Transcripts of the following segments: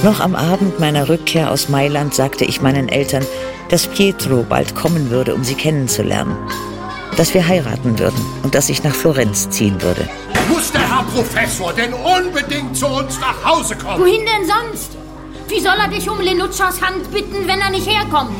Noch am Abend meiner Rückkehr aus Mailand sagte ich meinen Eltern, dass Pietro bald kommen würde, um sie kennenzulernen. Dass wir heiraten würden und dass ich nach Florenz ziehen würde. Muss der Herr Professor denn unbedingt zu uns nach Hause kommen? Wohin denn sonst? Wie soll er dich um Lenuccias Hand bitten, wenn er nicht herkommt?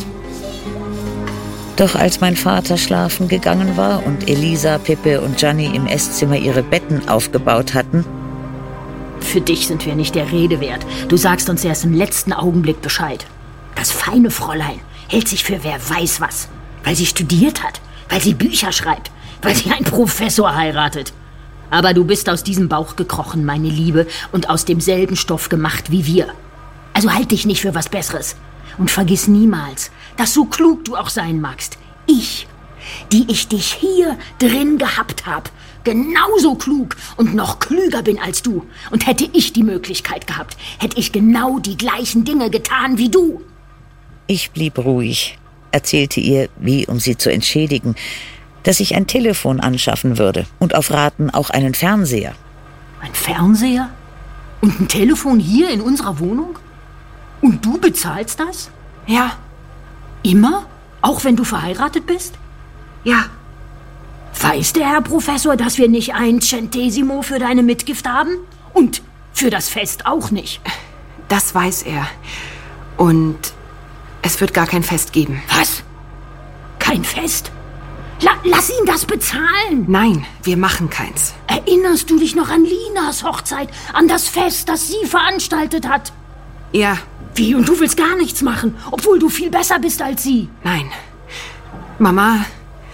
Doch als mein Vater schlafen gegangen war und Elisa, Pepe und Gianni im Esszimmer ihre Betten aufgebaut hatten... Für dich sind wir nicht der Rede wert. Du sagst uns erst im letzten Augenblick Bescheid. Das feine Fräulein hält sich für wer weiß was. Weil sie studiert hat, weil sie Bücher schreibt, weil sie einen Professor heiratet. Aber du bist aus diesem Bauch gekrochen, meine Liebe, und aus demselben Stoff gemacht wie wir. Also halt dich nicht für was Besseres. Und vergiss niemals, dass so klug du auch sein magst, ich, die ich dich hier drin gehabt hab, genauso klug und noch klüger bin als du. Und hätte ich die Möglichkeit gehabt, hätte ich genau die gleichen Dinge getan wie du. Ich blieb ruhig, erzählte ihr, wie um sie zu entschädigen, dass ich ein Telefon anschaffen würde und auf Raten auch einen Fernseher. Ein Fernseher? Und ein Telefon hier in unserer Wohnung? Und du bezahlst das? Ja. Immer? Auch wenn du verheiratet bist? Ja. Weiß der Herr Professor, dass wir nicht ein Centesimo für deine Mitgift haben? Und für das Fest auch nicht? Das weiß er. Und es wird gar kein Fest geben. Was? Kein Fest? Lass ihn das bezahlen. Nein, wir machen keins. Erinnerst du dich noch an Linas Hochzeit? An das Fest, das sie veranstaltet hat? Ja. Wie, und du willst gar nichts machen, obwohl du viel besser bist als sie? Nein. Mama,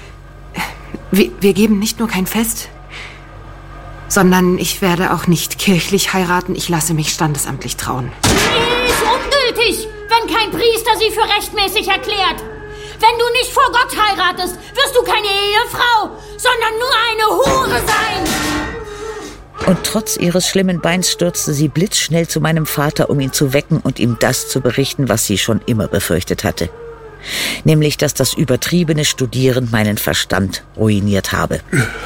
wir geben nicht nur kein Fest, sondern ich werde auch nicht kirchlich heiraten. Ich lasse mich standesamtlich trauen. Ist ungültig, wenn kein Priester sie für rechtmäßig erklärt. Wenn du nicht vor Gott heiratest, wirst du keine Ehefrau, sondern nur eine Hure sein. Und trotz ihres schlimmen Beins stürzte sie blitzschnell zu meinem Vater, um ihn zu wecken und ihm das zu berichten, was sie schon immer befürchtet hatte. Nämlich, dass das übertriebene Studieren meinen Verstand ruiniert habe.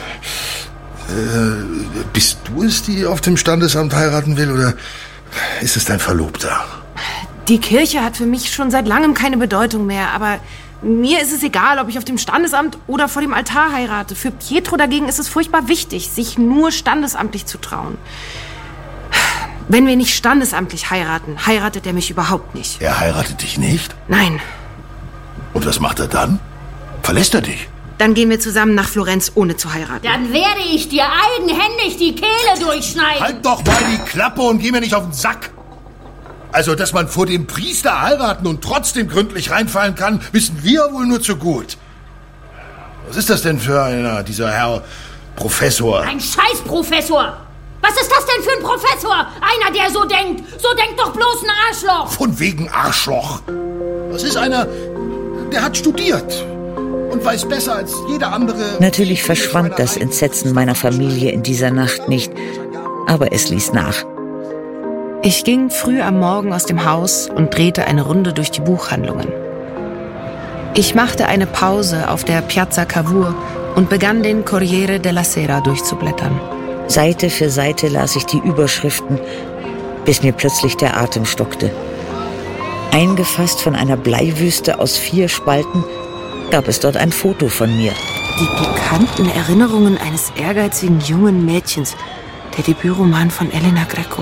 Bist du es, die auf dem Standesamt heiraten will, oder ist es dein Verlobter? Die Kirche hat für mich schon seit langem keine Bedeutung mehr, aber mir ist es egal, ob ich auf dem Standesamt oder vor dem Altar heirate. Für Pietro dagegen ist es furchtbar wichtig, sich nur standesamtlich zu trauen. Wenn wir nicht standesamtlich heiraten, heiratet er mich überhaupt nicht. Er heiratet dich nicht? Nein. Und was macht er dann? Verlässt er dich? Dann gehen wir zusammen nach Florenz, ohne zu heiraten. Dann werde ich dir eigenhändig die Kehle durchschneiden. Halt doch mal die Klappe und geh mir nicht auf den Sack. Also, dass man vor dem Priester heiraten und trotzdem gründlich reinfallen kann, wissen wir wohl nur zu gut. Was ist das denn für einer, dieser Herr Professor? Ein Scheißprofessor! Was ist das denn für ein Professor? Einer, der so denkt. So denkt doch bloß ein Arschloch. Von wegen Arschloch. Das ist einer, der hat studiert und weiß besser als jeder andere. Natürlich verschwand das Entsetzen meiner Familie in dieser Nacht nicht, aber es ließ nach. Ich ging früh am Morgen aus dem Haus und drehte eine Runde durch die Buchhandlungen. Ich machte eine Pause auf der Piazza Cavour und begann den Corriere della Sera durchzublättern. Seite für Seite las ich die Überschriften, bis mir plötzlich der Atem stockte. Eingefasst von einer Bleiwüste aus 4 Spalten gab es dort ein Foto von mir. Die pikanten Erinnerungen eines ehrgeizigen jungen Mädchens. Der Debütroman von Elena Greco.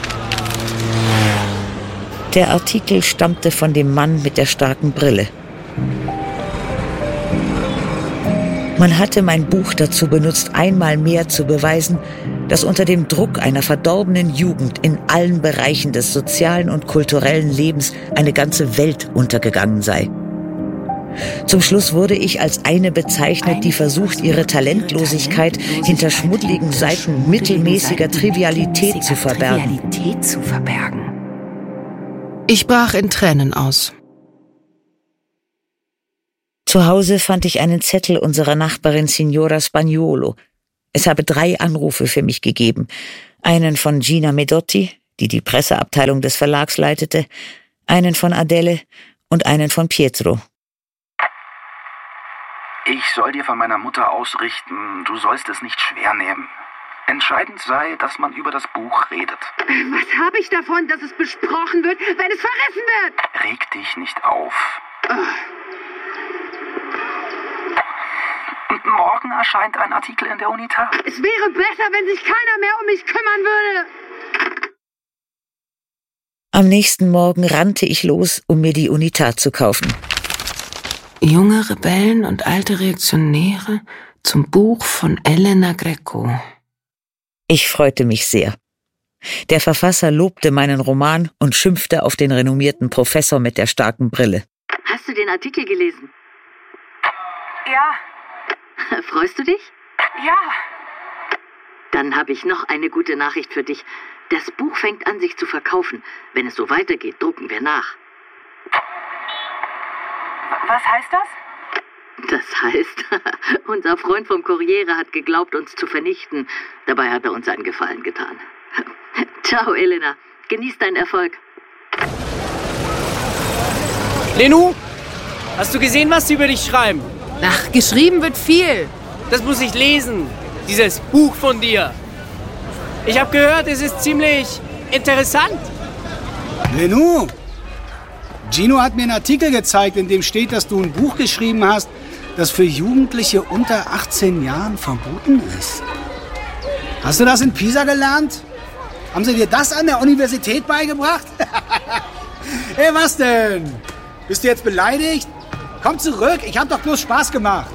Der Artikel stammte von dem Mann mit der starken Brille. Man hatte mein Buch dazu benutzt, einmal mehr zu beweisen, dass unter dem Druck einer verdorbenen Jugend in allen Bereichen des sozialen und kulturellen Lebens eine ganze Welt untergegangen sei. Zum Schluss wurde ich als eine bezeichnet, die versucht, ihre Talentlosigkeit hinter schmuddeligen Seiten mittelmäßiger Trivialität zu verbergen. Ich brach in Tränen aus. Zu Hause fand ich einen Zettel unserer Nachbarin Signora Spagnuolo. Es habe 3 Anrufe für mich gegeben. Einen von Gina Medotti, die die Presseabteilung des Verlags leitete, einen von Adele und einen von Pietro. Ich soll dir von meiner Mutter ausrichten, du sollst es nicht schwer nehmen. Entscheidend sei, dass man über das Buch redet. Was habe ich davon, dass es besprochen wird, wenn es verrissen wird? Reg dich nicht auf. Morgen erscheint ein Artikel in der UNITA. Es wäre besser, wenn sich keiner mehr um mich kümmern würde. Am nächsten Morgen rannte ich los, um mir die UNITA zu kaufen. Junge Rebellen und alte Reaktionäre zum Buch von Elena Greco. Ich freute mich sehr. Der Verfasser lobte meinen Roman und schimpfte auf den renommierten Professor mit der starken Brille. Hast du den Artikel gelesen? Ja. Freust du dich? Ja. Dann habe ich noch eine gute Nachricht für dich. Das Buch fängt an, sich zu verkaufen. Wenn es so weitergeht, drucken wir nach. Was heißt das? Das heißt, unser Freund vom Corriere hat geglaubt, uns zu vernichten. Dabei hat er uns einen Gefallen getan. Ciao, Elena. Genieß deinen Erfolg. Lenu, hast du gesehen, was sie über dich schreiben? Ach, geschrieben wird viel. Das muss ich lesen. Dieses Buch von dir. Ich habe gehört, es ist ziemlich interessant. Lenu, Gino hat mir einen Artikel gezeigt, in dem steht, dass du ein Buch geschrieben hast, das für Jugendliche unter 18 Jahren verboten ist. Hast du das in Pisa gelernt? Haben sie dir das an der Universität beigebracht? Hey, was denn? Bist du jetzt beleidigt? Komm zurück, ich hab doch bloß Spaß gemacht.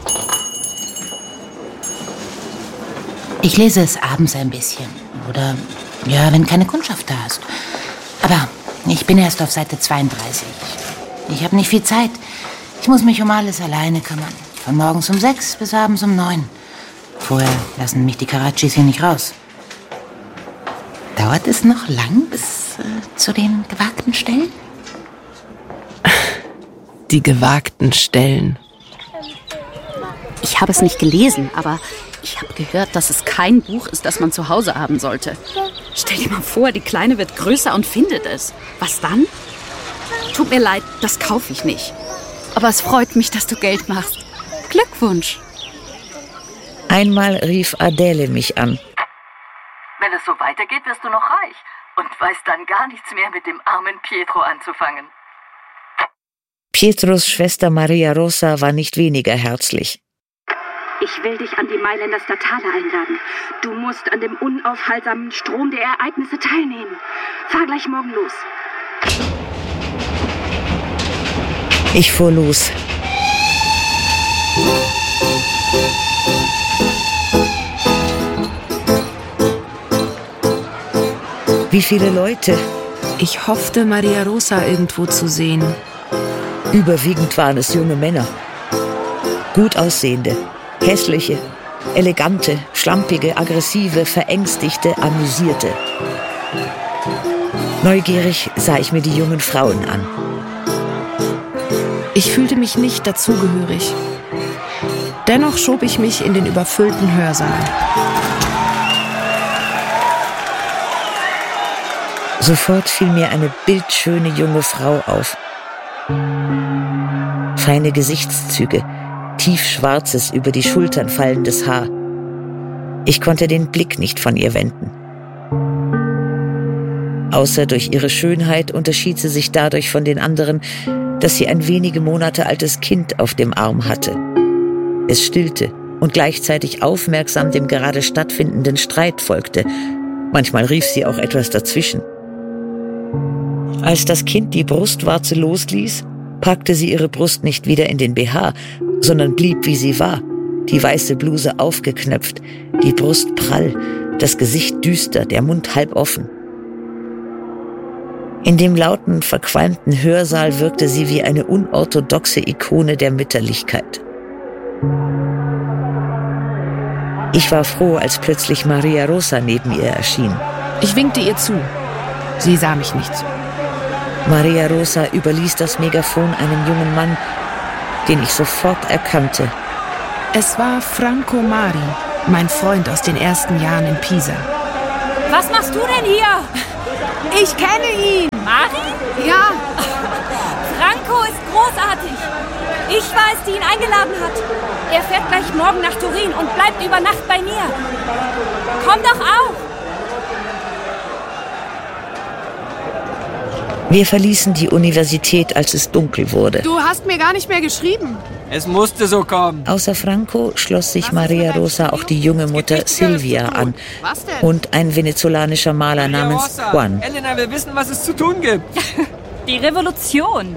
Ich lese es abends ein bisschen. Oder, ja, wenn keine Kundschaft da ist. Aber ich bin erst auf Seite 32. Ich habe nicht viel Zeit. Ich muss mich um alles alleine kümmern. Von morgens um 6 bis abends um 9. Vorher lassen mich die Caraccis hier nicht raus. Dauert es noch lang bis zu den gewagten Stellen? Die gewagten Stellen. Ich habe es nicht gelesen, aber ich habe gehört, dass es kein Buch ist, das man zu Hause haben sollte. Stell dir mal vor, die Kleine wird größer und findet es. Was dann? Tut mir leid, das kaufe ich nicht. Aber es freut mich, dass du Geld machst. Glückwunsch. Einmal rief Adele mich an. Wenn es so weitergeht, wirst du noch reich und weißt dann gar nichts mehr mit dem armen Pietro anzufangen. Pietros Schwester Maria Rosa war nicht weniger herzlich. Ich will dich an die Mailänder Statale einladen. Du musst an dem unaufhaltsamen Strom der Ereignisse teilnehmen. Fahr gleich morgen los. Ich fuhr los. Wie viele Leute? Ich hoffte, Maria Rosa irgendwo zu sehen. Überwiegend waren es junge Männer. Gut aussehende, hässliche, elegante, schlampige, aggressive, verängstigte, amüsierte. Neugierig sah ich mir die jungen Frauen an. Ich fühlte mich nicht dazugehörig. Dennoch schob ich mich in den überfüllten Hörsaal. Sofort fiel mir eine bildschöne junge Frau auf. Feine Gesichtszüge, tiefschwarzes, über die Schultern fallendes Haar. Ich konnte den Blick nicht von ihr wenden. Außer durch ihre Schönheit unterschied sie sich dadurch von den anderen, dass sie ein wenige Monate altes Kind auf dem Arm hatte. Es stillte und gleichzeitig aufmerksam dem gerade stattfindenden Streit folgte. Manchmal rief sie auch etwas dazwischen. Als das Kind die Brustwarze losließ, packte sie ihre Brust nicht wieder in den BH, sondern blieb, wie sie war. Die weiße Bluse aufgeknöpft, die Brust prall, das Gesicht düster, der Mund halb offen. In dem lauten, verqualmten Hörsaal wirkte sie wie eine unorthodoxe Ikone der Mütterlichkeit. Ich war froh, als plötzlich Maria Rosa neben ihr erschien. Ich winkte ihr zu. Sie sah mich nicht. Maria Rosa überließ das Megafon einem jungen Mann, den ich sofort erkannte. Es war Franco Mari, mein Freund aus den ersten Jahren in Pisa. Was machst du denn hier? Ich kenne ihn! Mari? Ja. Franco ist großartig. Ich weiß, die ihn eingeladen hat. Er fährt gleich morgen nach Turin und bleibt über Nacht bei mir. Komm doch auch! Wir verließen die Universität, als es dunkel wurde. Du hast mir gar nicht mehr geschrieben. Es musste so kommen. Außer Franco schloss sich Maria Rosa auch die junge Mutter Silvia an und ein venezolanischer Maler namens Juan. Elena will wissen, was es zu tun gibt. Die Revolution.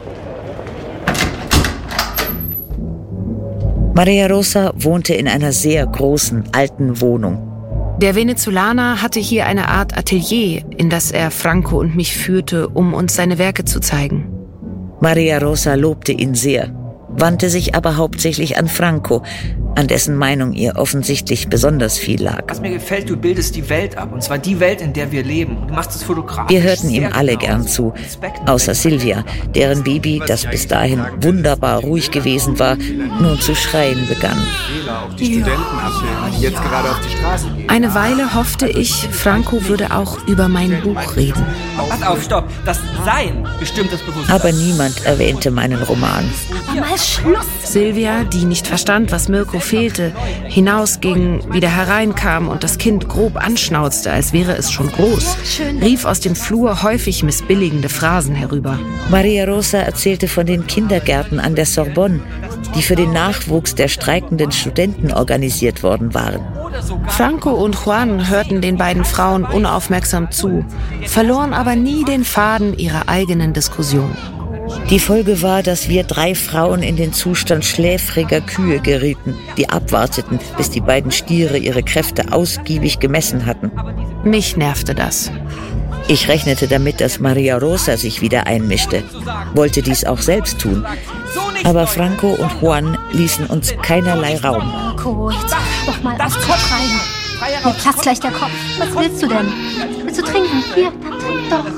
Maria Rosa wohnte in einer sehr großen, alten Wohnung. Der Venezolaner hatte hier eine Art Atelier, in das er Franco und mich führte, um uns seine Werke zu zeigen. Maria Rosa lobte ihn sehr, wandte sich aber hauptsächlich an Franco, an dessen Meinung ihr offensichtlich besonders viel lag. Was mir gefällt, du bildest die Welt ab, und zwar die Welt, in der wir leben. Du machst es fotografisch. Wir hörten ihm alle gern zu, außer Silvia, deren Baby, das bis dahin wunderbar ruhig gewesen war, nun zu schreien begann. Die Studenten abnehmen, die jetzt gerade auf die Straße gehen. Eine Weile hoffte ich, Franco würde auch über mein Buch reden. Pass auf, stopp. Das Sein bestimmt das Bewusstsein. Aber niemand erwähnte meinen Roman. Aber mal Schluss! Silvia, die nicht verstand, was Mirko fehlte, hinausging, wieder hereinkam und das Kind grob anschnauzte, als wäre es schon groß, rief aus dem Flur häufig missbilligende Phrasen herüber. Maria Rosa erzählte von den Kindergärten an der Sorbonne, die für den Nachwuchs der streikenden Studenten organisiert worden waren. Franco und Juan hörten den beiden Frauen unaufmerksam zu, verloren aber nie den Faden ihrer eigenen Diskussion. Die Folge war, dass wir 3 Frauen in den Zustand schläfriger Kühe gerieten, die abwarteten, bis die beiden Stiere ihre Kräfte ausgiebig gemessen hatten. Mich nervte das. Ich rechnete damit, dass Maria Rosa sich wieder einmischte, wollte dies auch selbst tun. Aber Franco und Juan ließen uns keinerlei Raum. Marco, jetzt hör doch mal auf zu schreien. Mir platzt gleich der Kopf. Was willst du denn? Willst du trinken? Hier, dann trink doch.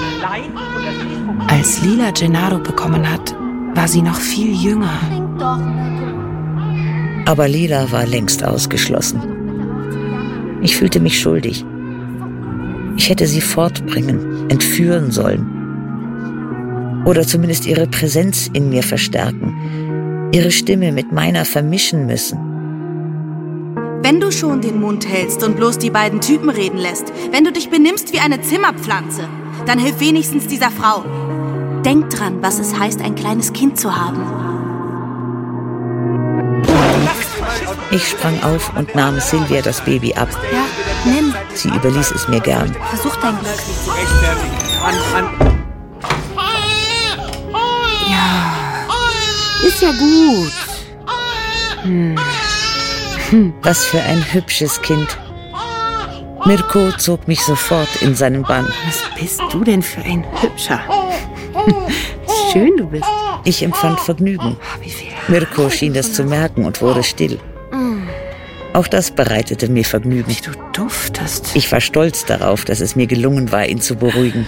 Als Lila Gennaro bekommen hat, war sie noch viel jünger. Trink doch, Marco. Aber Lila war längst ausgeschlossen. Ich fühlte mich schuldig. Ich hätte sie fortbringen, entführen sollen. Oder zumindest ihre Präsenz in mir verstärken, ihre Stimme mit meiner vermischen müssen. Wenn du schon den Mund hältst und bloß die beiden Typen reden lässt, wenn du dich benimmst wie eine Zimmerpflanze, dann hilf wenigstens dieser Frau. Denk dran, was es heißt, ein kleines Kind zu haben. Ich sprang auf und nahm Silvia das Baby ab. Ja, nimm. Sie überließ es mir gern. Versuch dein Glück. Ist ja gut. Was für ein hübsches Kind. Mirko zog mich sofort in seinen Bann. Was bist du denn für ein Hübscher? Schön du bist. Ich empfand Vergnügen. Mirko schien das zu merken und wurde still. Auch das bereitete mir Vergnügen. Wie du duftest. Ich war stolz darauf, dass es mir gelungen war, ihn zu beruhigen.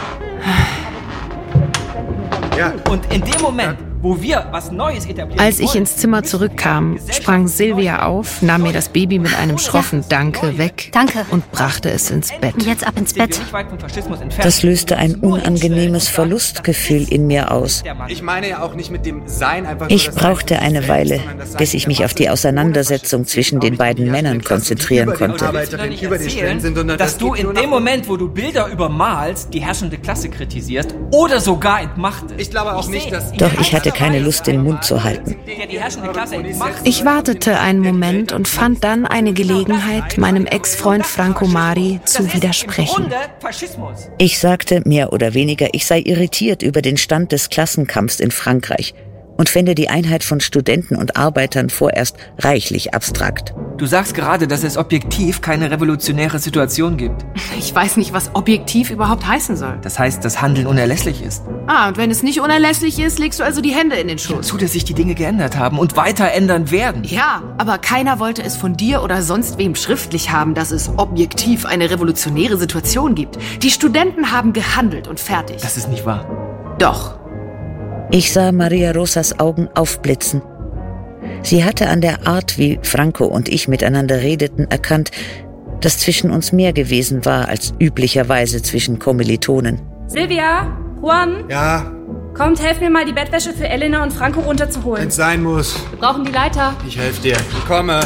Ja. Und in dem Moment, wo wir was Neues etablieren Als ich ins Zimmer zurückkam, sprang Silvia auf, nahm mir das Baby mit einem schroffen Danke weg und brachte es ins Bett. Jetzt ab ins Bett. Das löste ein unangenehmes Verlustgefühl in mir aus. Ich meine ja auch nicht mit dem Sein einfach. Ich brauchte eine Weile, bis ich mich auf die Auseinandersetzung zwischen den beiden Männern konzentrieren konnte. Dass du in dem Moment, wo du Bilder übermalst, die herrschende Klasse kritisierst oder sogar entmachtest. Ich glaube auch nicht, dass... Doch ich hatte keine Lust, den Mund zu halten. Ich wartete einen Moment und fand dann eine Gelegenheit, meinem Ex-Freund Franco Mari zu widersprechen. Ich sagte mehr oder weniger, ich sei irritiert über den Stand des Klassenkampfs in Frankreich und fände die Einheit von Studenten und Arbeitern vorerst reichlich abstrakt. Du sagst gerade, dass es objektiv keine revolutionäre Situation gibt. Ich weiß nicht, was objektiv überhaupt heißen soll. Das heißt, dass Handeln unerlässlich ist. Ah, und wenn es nicht unerlässlich ist, legst du also die Hände in den Schoß. Zu, dass sich die Dinge geändert haben und weiter ändern werden. Ja, aber keiner wollte es von dir oder sonst wem schriftlich haben, dass es objektiv eine revolutionäre Situation gibt. Die Studenten haben gehandelt und fertig. Das ist nicht wahr. Doch. Ich sah Maria Rosas Augen aufblitzen. Sie hatte an der Art, wie Franco und ich miteinander redeten, erkannt, dass zwischen uns mehr gewesen war als üblicherweise zwischen Kommilitonen. Silvia, Juan. Ja? Kommt, helft mir mal, die Bettwäsche für Elena und Franco runterzuholen. Wenn's sein muss. Wir brauchen die Leiter. Ich helfe dir. Ich komme.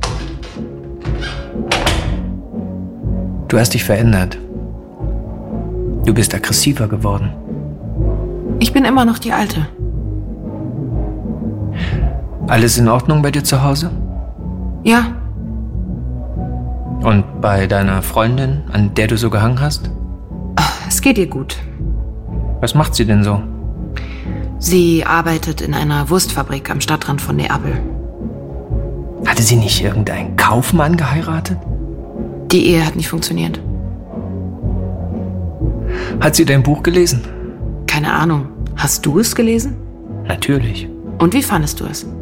Du hast dich verändert. Du bist aggressiver geworden. Ich bin immer noch die Alte. Alles in Ordnung bei dir zu Hause? Ja. Und bei deiner Freundin, an der du so gehangen hast? Es geht ihr gut. Was macht sie denn so? Sie arbeitet in einer Wurstfabrik am Stadtrand von Neapel. Hatte sie nicht irgendeinen Kaufmann geheiratet? Die Ehe hat nicht funktioniert. Hat sie dein Buch gelesen? Keine Ahnung. Hast du es gelesen? Natürlich. Und wie fandest du es?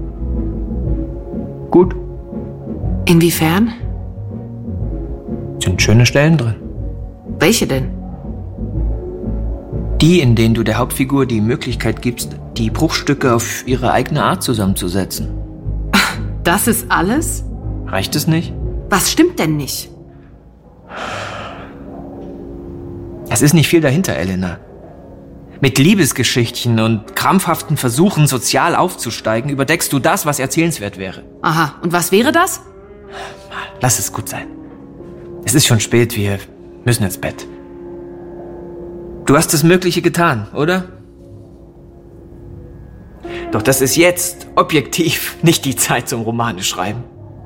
Gut. Inwiefern? Sind schöne Stellen drin. Welche denn? Die, in denen du der Hauptfigur die Möglichkeit gibst, die Bruchstücke auf ihre eigene Art zusammenzusetzen. Das ist alles? Reicht es nicht? Was stimmt denn nicht? Es ist nicht viel dahinter, Elena. Mit Liebesgeschichtchen und krampfhaften Versuchen, sozial aufzusteigen, überdeckst du das, was erzählenswert wäre. Aha, und was wäre das? Lass es gut sein. Es ist schon spät, wir müssen ins Bett. Du hast das Mögliche getan, oder? Doch das ist jetzt, objektiv, nicht die Zeit zum Romane schreiben.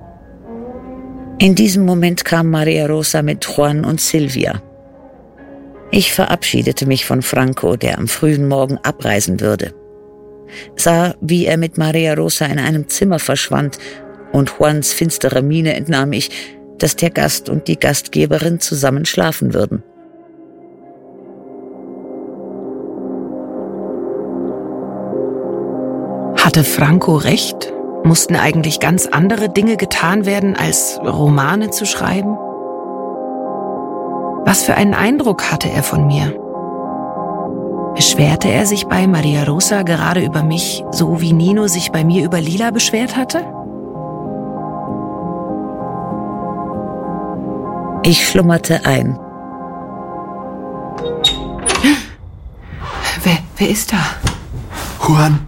In diesem Moment kam Maria Rosa mit Juan und Silvia. Ich verabschiedete mich von Franco, der am frühen Morgen abreisen würde. Sah, wie er mit Maria Rosa in einem Zimmer verschwand, und Juans finsterer Miene entnahm ich, dass der Gast und die Gastgeberin zusammen schlafen würden. Hatte Franco recht? Mussten eigentlich ganz andere Dinge getan werden, als Romane zu schreiben? Was für einen Eindruck hatte er von mir? Beschwerte er sich bei Maria Rosa gerade über mich, so wie Nino sich bei mir über Lila beschwert hatte? Ich schlummerte ein. Wer ist da? Juan,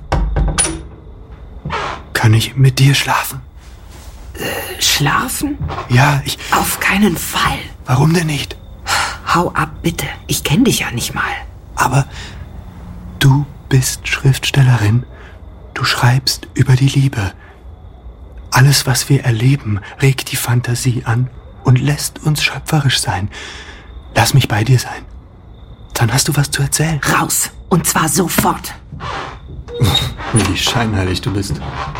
kann ich mit dir schlafen? Schlafen? Ja, Auf keinen Fall. Warum denn nicht? Hau ab, bitte. Ich kenne dich ja nicht mal. Aber du bist Schriftstellerin. Du schreibst über die Liebe. Alles, was wir erleben, regt die Fantasie an und lässt uns schöpferisch sein. Lass mich bei dir sein. Dann hast du was zu erzählen. Raus. Und zwar sofort. Wie scheinheilig du bist.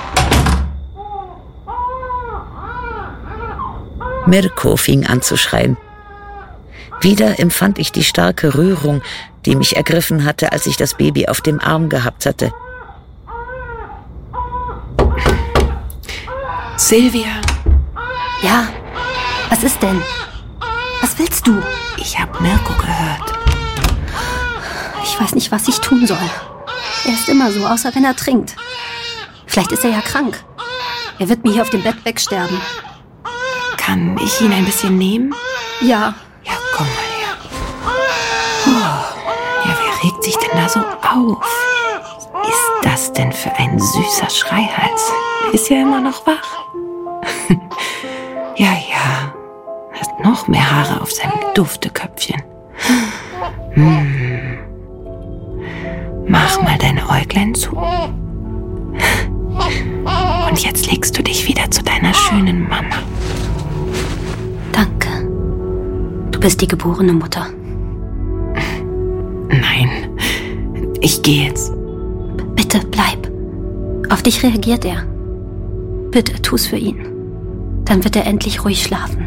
Mirko fing an zu schreien. Wieder empfand ich die starke Rührung, die mich ergriffen hatte, als ich das Baby auf dem Arm gehabt hatte. Silvia. Ja, was ist denn? Was willst du? Ich habe Mirko gehört. Ich weiß nicht, was ich tun soll. Er ist immer so, außer wenn er trinkt. Vielleicht ist er ja krank. Er wird mir hier auf dem Bett wegsterben. Kann ich ihn ein bisschen nehmen? Ja. Ja, komm mal her. Ja, wer regt sich denn da so auf? Was ist das denn für ein süßer Schreihals? Er ist ja immer noch wach. Ja, hat noch mehr Haare auf seinem Dufteköpfchen. Mach mal deine Äuglein zu. Und jetzt legst du dich wieder zu deiner schönen Mama. Danke. Du bist die geborene Mutter. Nein, ich gehe jetzt. Bitte, bleib. Auf dich reagiert er. Bitte, tu's für ihn. Dann wird er endlich ruhig schlafen.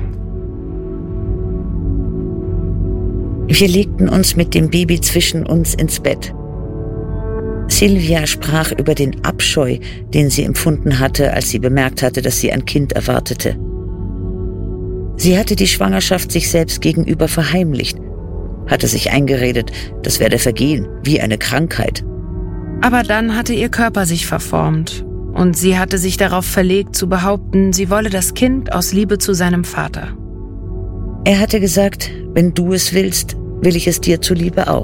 Wir legten uns mit dem Baby zwischen uns ins Bett. Silvia sprach über den Abscheu, den sie empfunden hatte, als sie bemerkt hatte, dass sie ein Kind erwartete. Sie hatte die Schwangerschaft sich selbst gegenüber verheimlicht, hatte sich eingeredet, das werde vergehen, wie eine Krankheit. Aber dann hatte ihr Körper sich verformt und sie hatte sich darauf verlegt zu behaupten, sie wolle das Kind aus Liebe zu seinem Vater. Er hatte gesagt, wenn du es willst, will ich es dir zuliebe auch.